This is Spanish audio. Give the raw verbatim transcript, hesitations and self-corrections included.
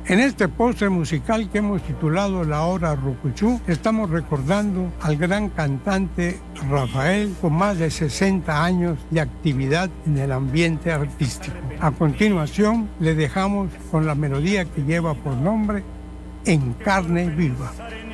En este postre musical que hemos titulado La Hora Rucuchú, estamos recordando al gran cantante Rafael, con más de sesenta años de actividad en el ambiente artístico. A continuación, le dejamos con la melodía que lleva por nombre En Carne Viva.